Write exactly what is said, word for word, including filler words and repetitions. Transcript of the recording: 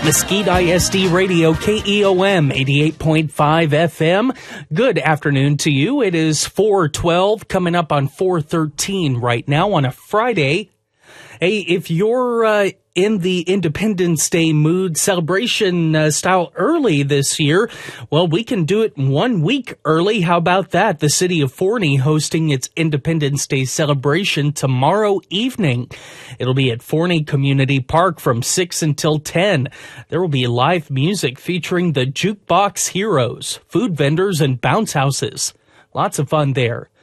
Mesquite I S D Radio, K E O M eighty-eight point five F M. Good afternoon to you. It is four twelve, coming up on four thirteen right now on a Friday. Hey, if you're uh, in the Independence Day mood, celebration uh, style early this year, well, we can do it one week early. How about that? The city of Forney hosting its Independence Day celebration tomorrow evening. It'll be at Forney Community Park from six until ten. There will be live music featuring the Jukebox Heroes, food vendors, and bounce houses. Lots of fun there.